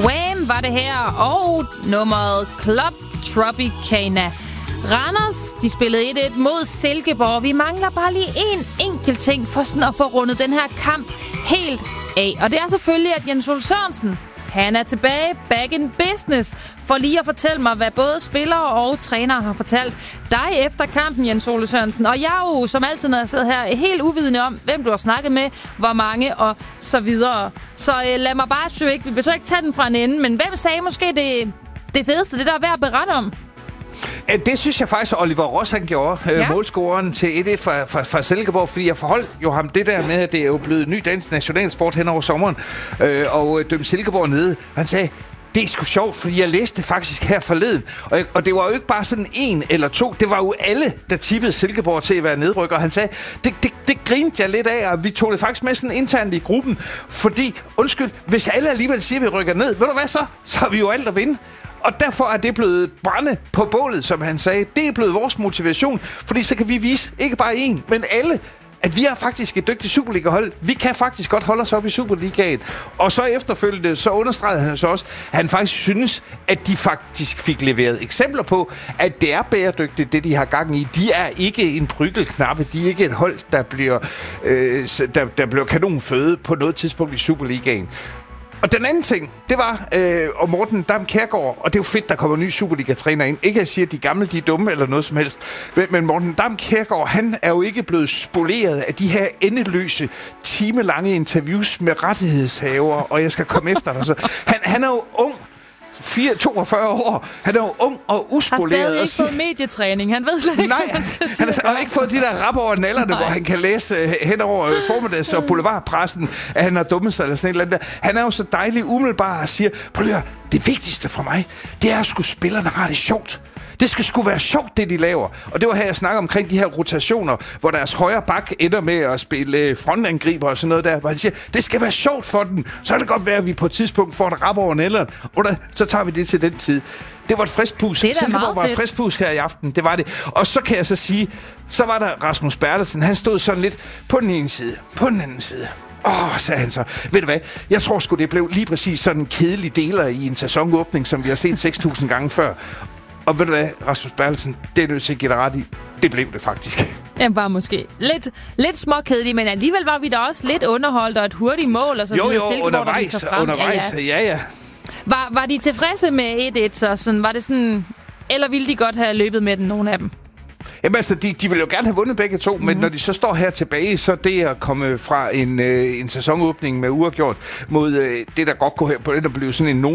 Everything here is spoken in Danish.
Wham var det her, og nummeret Club Tropicana. Randers, de spillede 1-1 mod Silkeborg. Vi mangler bare lige en enkelt ting for sådan at få rundet den her kamp helt af. Og det er selvfølgelig, at Jens Ole Sørensen, han er tilbage, back in business, for lige at fortælle mig, hvad både spillere og trænere har fortalt dig efter kampen, Jens Ole Sørensen. Og jeg er jo, som altid, når jeg sidder her, helt uvidende om, hvem du har snakket med, hvor mange og så videre. Så lad mig bare søge ikke. Vi behøver ikke tage den fra en ende, men hvem sagde måske det fedeste, det der er værd at berette om? Det synes jeg faktisk, Oliver Ross han gjorde, målscoreren til 1-1 fra Silkeborg, fordi jeg forholdt jo ham det der med, at det er jo blevet ny dansk nationalsport hen over sommeren, og dømte Silkeborg nede. Han sagde, det er sgu sjovt, fordi jeg læste det faktisk her forleden. Og det var jo ikke bare sådan en eller to. Det var jo alle, der tippede Silkeborg til at være nedrykker. Og han sagde, det grinte jeg lidt af, og vi tog det faktisk med sådan internt i gruppen. Fordi, undskyld, hvis alle alligevel siger, at vi rykker ned, ved du hvad så? Så har vi jo alt at vinde. Og derfor er det blevet brænde på bålet, som han sagde. Det er blevet vores motivation, fordi så kan vi vise, ikke bare en, men alle, at vi er faktisk et dygtigt Superliga-hold. Vi kan faktisk godt holde os op i Superligaen. Og så efterfølgende, så understregede han så også, at han faktisk synes, at de faktisk fik leveret eksempler på, at det er bæredygtigt, det de har gang i. De er ikke en bryggelknappe. De er ikke et hold, der bliver kanonføde på noget tidspunkt i Superligaen. Og den anden ting, det var og Morten Dam Kjærgaard, og det er jo fedt, der kommer en ny Superliga-træner ind. Ikke at sige, at de gamle, de er dumme eller noget som helst. Men Morten Dam Kjærgaard, han er jo ikke blevet spoleret af de her endeløse, timelange interviews med rettighedshavere, og jeg skal komme efter dig. Så han er jo ung. 42 år. Han er jo ung og uspoleret. Har stadig ikke fået medietræning. Han ved slet ikke, hvad man skal sige. Han har ikke fået de der rap over nallerne, hvor han kan læse hen over formiddags- og boulevardpressen, at han har dummet sig eller sådan et eller andet der. Han er jo så dejlig umiddelbar og siger, prøv lige, det vigtigste for mig, det er at skulle spillerne har det sjovt. Det skal sgu være sjovt, det de laver. Og det var her, jeg snakker omkring de her rotationer, hvor deres højre bak ender med at spille frontangriber og sådan noget der, hvor han siger, det skal være sjovt for den. Så kan det godt være, at vi på et tidspunkt får et rap over nælderen, og så tager vi det til den tid. Det var et frisk pus. Silkeborg var et frisk pus her i aften. Det var det. Og så kan jeg så sige, så var der Rasmus Bertelsen. Han stod sådan lidt på den ene side, på den anden side. Sagde han så. Ved du hvad? Jeg tror sgu, det blev lige præcis sådan en kedelig deler i en sæsonåbning, som vi har set 6.000 gange før. Og ved du hvad, Rasmus Bertelsen, det er nødt til at give dig ret i. Det blev det faktisk. Den var måske lidt småkedelig, men alligevel var vi da også lidt underholdt og et hurtigt mål. Og så jo, undervejs. Ja. Var de tilfredse med 1-1, så sådan, var det sådan, eller ville de godt have løbet med den, nogle af dem? Jamen altså, de ville jo gerne have vundet begge to, men når de så står her tilbage, så det at komme fra en sæsonåbning med uafgjort mod det, der godt kunne her på det, der blev sådan en